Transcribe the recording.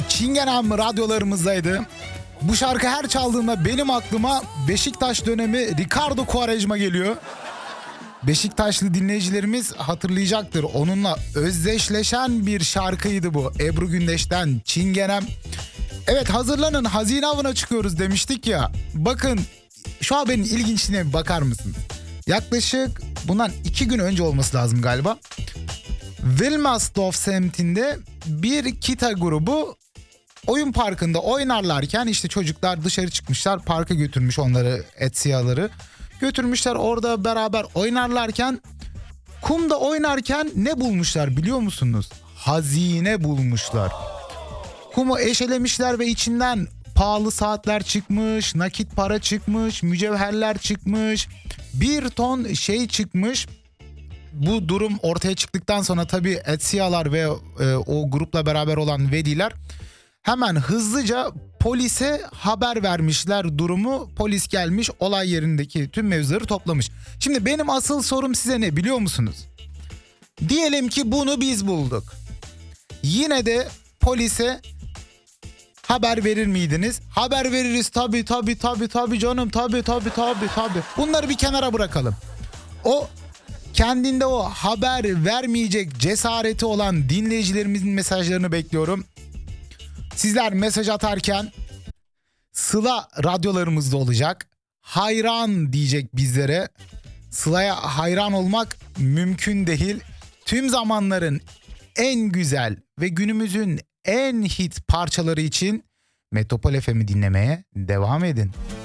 Çingenem radyolarımızdaydı. Bu şarkı her çaldığında benim aklıma Beşiktaş dönemi Ricardo Quaresma geliyor. Beşiktaşlı dinleyicilerimiz hatırlayacaktır. Onunla özdeşleşen bir şarkıydı bu. Ebru Gündeş'ten Çingenem. Evet, hazırlanın, hazine avına çıkıyoruz demiştik ya. Bakın şu haberin ilginçliğine bir bakar mısınız? Yaklaşık bundan 2 gün önce olması lazım galiba. Wilmersdorf semtinde bir kita grubu oyun parkında oynarlarken işte çocuklar dışarı çıkmışlar, parka götürmüş onları, Etsiyaları götürmüşler, orada beraber oynarlarken kumda oynarken ne bulmuşlar biliyor musunuz? Hazine bulmuşlar. Kumu eşelemişler ve içinden pahalı saatler çıkmış, nakit para çıkmış, mücevherler çıkmış, 1 ton şey çıkmış. Bu durum ortaya çıktıktan sonra tabii Etsiyalar ve o grupla beraber olan veliler hemen hızlıca polise haber vermişler durumu. Polis gelmiş, olay yerindeki tüm mevzuları toplamış. Şimdi benim asıl sorum size ne biliyor musunuz? Diyelim ki bunu biz bulduk. Yine de polise haber verir miydiniz? Haber veririz tabii canım, tabii. Bunları bir kenara bırakalım. O kendinde o haber vermeyecek cesareti olan dinleyicilerimizin mesajlarını bekliyorum. Sizler mesaj atarken Sıla radyolarımızda olacak. Hayran diyecek bizlere. Sıla'ya hayran olmak mümkün değil. Tüm zamanların en güzel ve günümüzün en hit parçaları için Metropol FM'i dinlemeye devam edin.